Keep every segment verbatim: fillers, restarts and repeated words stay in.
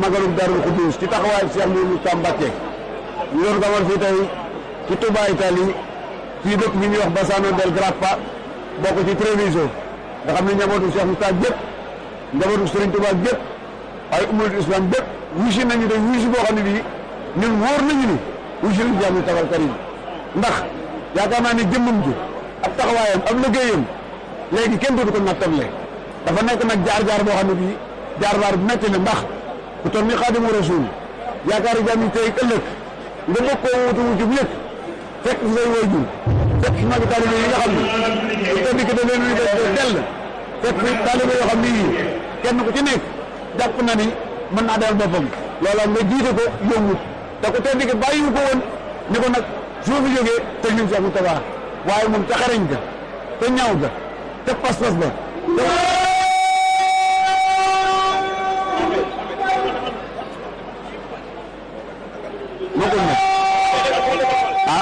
magalum Darou Khoudoss ci taxawaayu Cheikh Mouhamadou Mbacké ñu doon ko amal fii tey ci Touba Italie fii dëkk bi ñuy wax Bassano del Grappa bokk ci Treviso nga xam ne njabootu Cheikh Moussa gépp njabootu Serigne Touba gépp ay ummatul islam gépp wuusi nañu de wuusi boo xam ne bii ñun wóor nañu ni wuusi nañu jàmm tabal karim ndax yaakaar naa ne jëmmam ji ab taxawaayam ab liggéeyam léegi kenn dootu ko nattable dafa nekk nag jaar-jaar boo xam ne bii jaar-jaar bu metti la ndax ku toll ni Xaadimu Rasuul yaakaar jàmm yi tey ëllëg nga bëgg koo wutu wuti bu yëg fekk fi say waajur fekk fi magi taalibe yi nga xam ne su ko dikk da leen di def dell fekk fi taalibe yoo xam ne yii kenn ku ci nekk jàpp na ni mën naa demal boppam loola nga jiite ko yombut te ku tedd ki bàyyiwu ko woon ni ko nag soo fi jógee teg nañ Cheikh Moustapha waaye moom ca xarañ ga te ñaaw ga te pas-pas ba moo ko nekk ah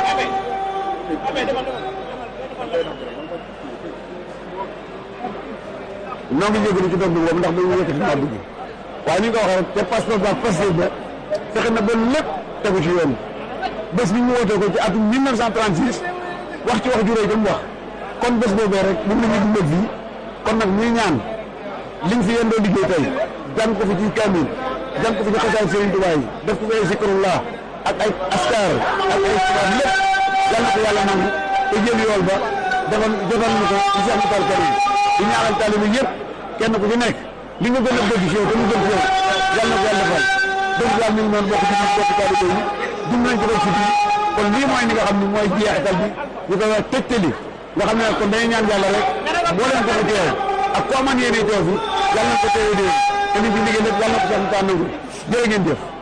noo ngi jégalu ci doom bi boobu ndax dañu yëkkati kàddu gi waaye ni nga ko waxee rek te passeport ba passé ba fexe na ba lépp tegu ci yoon bés bi ñu wootee ko ci atum mille neuf cent trente-six wax ci wax ju rëy mu wax kon bés boobee rek bu mu ñu dundee fii kon nag ñuy ñaan liñ fi yendoo liggéey tey jàng ko fi ci kamil jàng ko fi ci xasaay Serigne Touba yi def ko fi ay zikrullah ak ay askar ak ay xibaar lépp yàlla ko yàlla nangu te jël yool ba defal jotal ñu ko ci Cheikh Moussa Karim di ñaanal taalibe yëpp kenn ku ci nekk li nga gën a bëgg ci yow te mu gën ci yow yàlla na ko yàlla defal dëgg yàlla mi ngi noonu bokk ci biir bokk taalibe yi dund nañ ko ci biir kon lii mooy li nga xam ne mooy jeexital bi ñu koy wax tëjtali nga xam ne kon dañuy ñaan yàlla rek boo leen ko fa teew ak koo man yéene teew fi yàlla na ko teewee dee te ni ci liggéey lépp yàlla na ko sax mu taa nangu jërë ngeen jëf